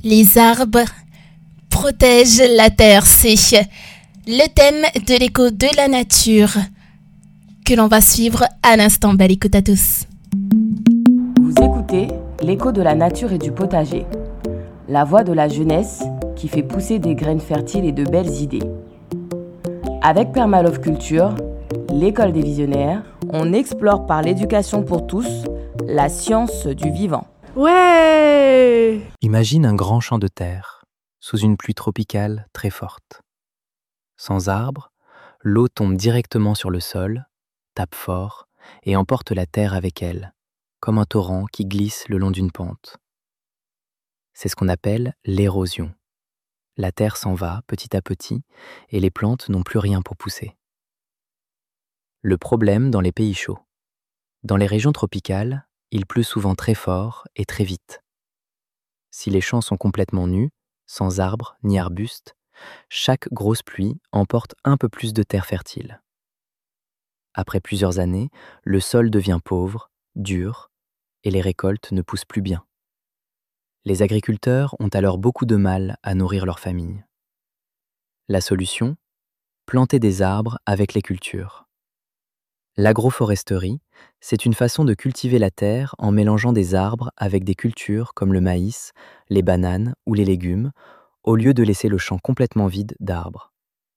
Les arbres protègent la terre. C'est le thème de l'écho de la nature que l'on va suivre à l'instant. Belle écoute à tous. Vous écoutez l'écho de la nature et du potager. La voix de la jeunesse qui fait pousser des graines fertiles et de belles idées. Avec Permalove Culture, l'école des visionnaires, on explore par l'éducation pour tous la science du vivant. Ouais! Imagine un grand champ de terre, sous une pluie tropicale très forte. Sans arbres, l'eau tombe directement sur le sol, tape fort et emporte la terre avec elle, comme un torrent qui glisse le long d'une pente. C'est ce qu'on appelle l'érosion. La terre s'en va petit à petit et les plantes n'ont plus rien pour pousser. Le problème dans les pays chauds. Dans les régions tropicales, il pleut souvent très fort et très vite. Si les champs sont complètement nus, sans arbres ni arbustes, chaque grosse pluie emporte un peu plus de terre fertile. Après plusieurs années, le sol devient pauvre, dur, et les récoltes ne poussent plus bien. Les agriculteurs ont alors beaucoup de mal à nourrir leur famille. La solution ? Planter des arbres avec les cultures. L'agroforesterie, c'est une façon de cultiver la terre en mélangeant des arbres avec des cultures comme le maïs, les bananes ou les légumes, au lieu de laisser le champ complètement vide d'arbres.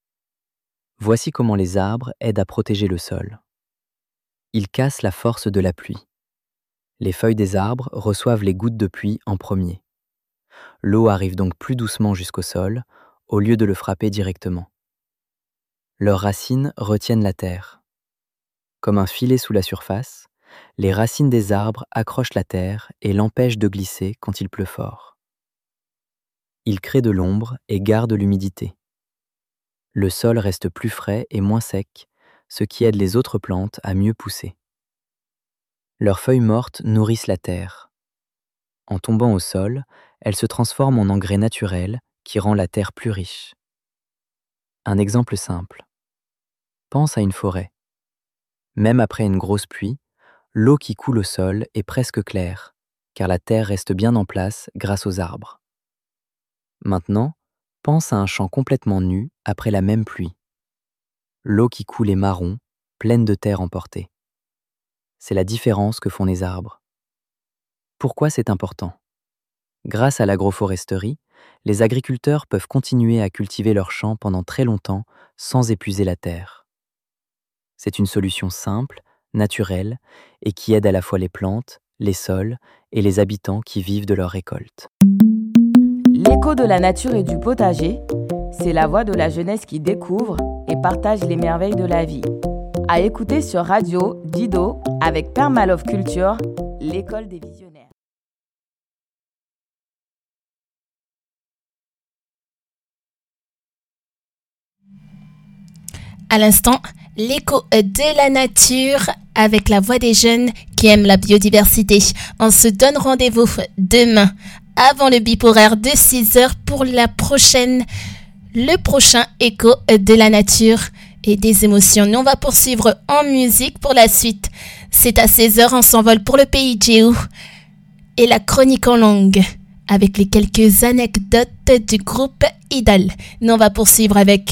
Voici comment les arbres aident à protéger le sol. Ils cassent la force de la pluie. Les feuilles des arbres reçoivent les gouttes de pluie en premier. L'eau arrive donc plus doucement jusqu'au sol, au lieu de le frapper directement. Leurs racines retiennent la terre. Comme un filet sous la surface, les racines des arbres accrochent la terre et l'empêchent de glisser quand il pleut fort. Ils créent de l'ombre et gardent l'humidité. Le sol reste plus frais et moins sec, ce qui aide les autres plantes à mieux pousser. Leurs feuilles mortes nourrissent la terre. En tombant au sol, elles se transforment en engrais naturel qui rend la terre plus riche. Un exemple simple. Pense à une forêt. Même après une grosse pluie, l'eau qui coule au sol est presque claire, car la terre reste bien en place grâce aux arbres. Maintenant, pense à un champ complètement nu après la même pluie. L'eau qui coule est marron, pleine de terre emportée. C'est la différence que font les arbres. Pourquoi c'est important ? Grâce à l'agroforesterie, les agriculteurs peuvent continuer à cultiver leurs champs pendant très longtemps sans épuiser la terre. C'est une solution simple, naturelle et qui aide à la fois les plantes, les sols et les habitants qui vivent de leurs récoltes. L'écho de la nature et du potager, c'est la voix de la jeunesse qui découvre et partage les merveilles de la vie. À écouter sur Radio Dido avec Permalove Culture, l'école des visionnaires. À l'instant, l'écho de la nature avec la voix des jeunes qui aiment la biodiversité. On se donne rendez-vous demain avant le bip horaire de 6h pour le prochain écho de la nature et des émotions. Nous, on va poursuivre en musique pour la suite. C'est à 16h, on s'envole pour le pays Jéhu et la chronique en langue avec les quelques anecdotes du groupe Idol. Nous, on va poursuivre avec...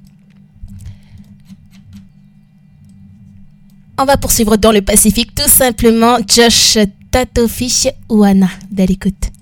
On va poursuivre dans le Pacifique, tout simplement, Josh Tatofish ou Anna. Belle écoute.